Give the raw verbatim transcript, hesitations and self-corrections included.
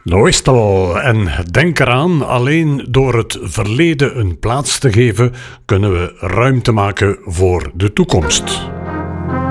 Loistel, en denk eraan, alleen door het verleden een plaats te geven, kunnen we ruimte maken voor de toekomst.